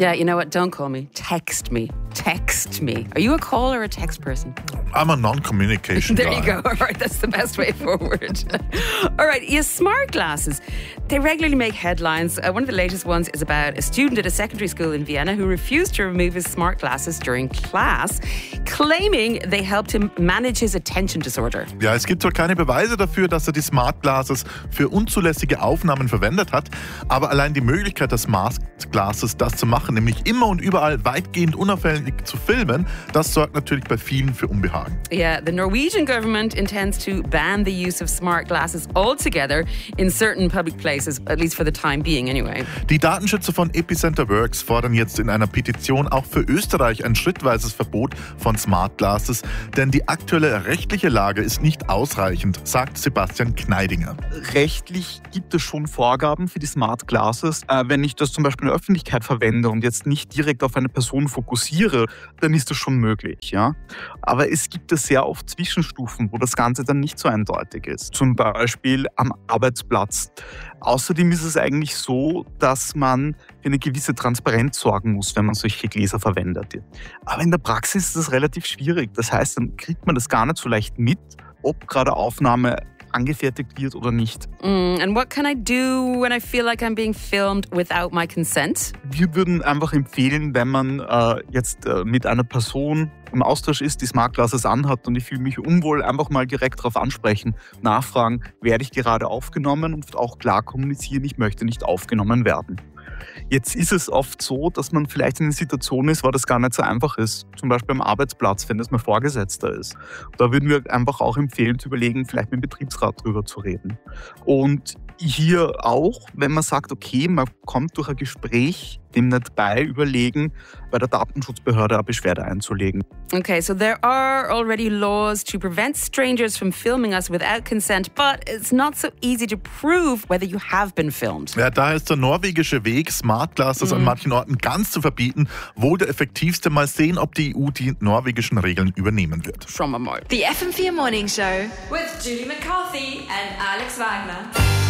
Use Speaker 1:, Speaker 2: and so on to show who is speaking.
Speaker 1: Yeah, you know what? Don't call me. Text me. Text me. Are you a call or a text person?
Speaker 2: I'm a non-communication
Speaker 1: There
Speaker 2: guy.
Speaker 1: you go. All right, that's the best way forward. All right, your smart glasses. They regularly make headlines. One of the latest ones is about a student at a secondary school in Vienna who refused to remove his smart glasses during class, claiming they helped him manage his attention disorder.
Speaker 2: Ja, es gibt zwar keine Beweise dafür, dass er die Smart Glasses für unzulässige Aufnahmen verwendet hat, aber allein die Möglichkeit des Smart Glasses, das zu machen, nämlich immer und überall weitgehend unauffällig zu filmen, das sorgt natürlich bei vielen für Unbehagen.
Speaker 1: Yeah, the Norwegian government intends to ban the use of smart glasses altogether in certain public places, at least for the time being anyway.
Speaker 2: Die Datenschützer von Epicenter Works fordern jetzt in einer Petition auch für Österreich ein schrittweises Verbot von Smart Glasses, denn die aktuelle rechtliche Lage ist nicht ausreichend, sagt Sebastian Kneidinger.
Speaker 3: Rechtlich gibt es schon Vorgaben für die Smart Glasses. Wenn ich das zum Beispiel in der Öffentlichkeit verwende und jetzt nicht direkt auf eine Person fokussiere, dann ist das schon möglich. Ja? Aber es gibt es sehr oft Zwischenstufen, wo das Ganze dann nicht so eindeutig ist. Zum Beispiel am Arbeitsplatz. Außerdem ist es eigentlich so, dass man für eine gewisse Transparenz sorgen muss, wenn man solche Gläser verwendet. Aber in der Praxis ist das relativ schwierig. Das heißt, dann kriegt man das gar nicht so leicht mit, ob gerade Aufnahme angefertigt wird oder nicht.
Speaker 1: And what can I do when I feel like I'm being filmed without my consent?
Speaker 3: Wir würden einfach empfehlen, wenn man jetzt mit einer Person im Austausch ist, die Smart Glasses anhat und ich fühle mich unwohl, einfach mal direkt darauf ansprechen, nachfragen, werde ich gerade aufgenommen und auch klar kommunizieren, ich möchte nicht aufgenommen werden. Jetzt ist es oft so, dass man vielleicht in einer Situation ist, wo das gar nicht so einfach ist. Zum Beispiel am Arbeitsplatz, wenn das mein Vorgesetzter ist. Da würden wir einfach auch empfehlen, zu überlegen, vielleicht mit dem Betriebsrat drüber zu reden. Und hier auch, wenn man sagt, okay, man kommt durch ein Gespräch dem nicht bei, überlegen, bei der Datenschutzbehörde eine Beschwerde einzulegen.
Speaker 1: Okay, so there are already laws to prevent strangers from filming us without consent, but it's not so easy to prove whether you have been filmed.
Speaker 2: Ja, daher ist der norwegische Weg, Smart Glasses an manchen Orten ganz zu verbieten, wohl der effektivste. Mal sehen, ob die EU die norwegischen Regeln übernehmen wird.
Speaker 1: Schauen wir mal.
Speaker 4: The FM4 Morning Show
Speaker 5: with Julie McCarthy and Alex Wagner.